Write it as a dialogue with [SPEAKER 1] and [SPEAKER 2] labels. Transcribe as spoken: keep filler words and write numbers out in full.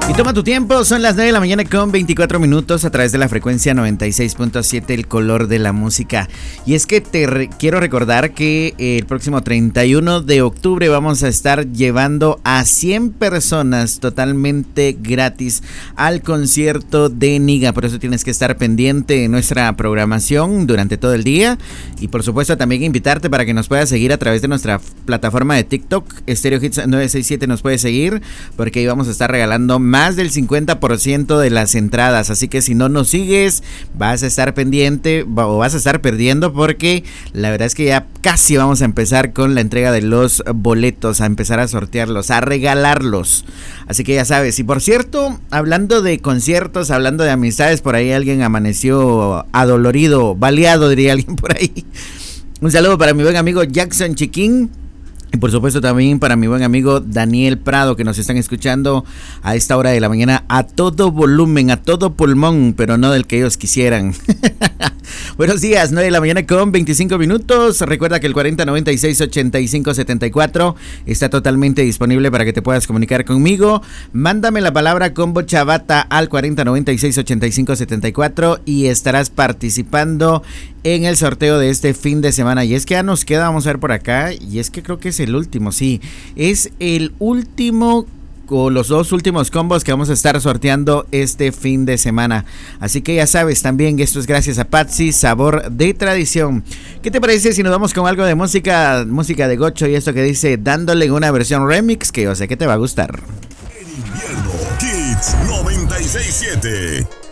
[SPEAKER 1] Y toma tu tiempo, son las nueve de la mañana con veinticuatro minutos a través de la frecuencia noventa y seis punto siete, el color de la música. Y es que te re- quiero recordar que el próximo treinta y uno de octubre vamos a estar llevando a cien personas totalmente gratis al concierto de Niga. Por eso tienes que estar pendiente de nuestra programación durante todo el día. Y por supuesto también invitarte para que nos puedas seguir a través de nuestra plataforma de TikTok. Stereo Hits novecientos sesenta y siete nos puede seguir, porque ahí vamos a estar regalando más más del cincuenta por ciento de las entradas, así que si no nos sigues vas a estar pendiente o vas a estar perdiendo, porque la verdad es que ya casi vamos a empezar con la entrega de los boletos, a empezar a sortearlos, a regalarlos, así que ya sabes. Y por cierto, hablando de conciertos, hablando de amistades, por ahí alguien amaneció adolorido, baleado, diría alguien por ahí. Un saludo para mi buen amigo Jackson Chiquín. Y por supuesto también para mi buen amigo Daniel Prado, que nos están escuchando a esta hora de la mañana a todo volumen, a todo pulmón, pero no del que ellos quisieran. Buenos días, nueve de la mañana con veinticinco minutos. Recuerda que el cuarenta noventa y seis ochenta y cinco setenta y cuatro está totalmente disponible para que te puedas comunicar conmigo. Mándame la palabra Combo Chavata al cuarenta noventa y seis ochenta y cinco setenta y cuatro y estarás participando en el sorteo de este fin de semana. Y es que ya nos queda, vamos a ver por acá, y es que creo que es el último, sí, es el último o los dos últimos combos que vamos a estar sorteando este fin de semana. Así que ya sabes también, esto es gracias a Patsy, sabor de tradición. ¿Qué te parece si nos vamos con algo de música, música de gocho, y esto que dice dándole una versión remix que yo sé que te va a gustar?
[SPEAKER 2] En invierno, Kids noventa y seis punto siete.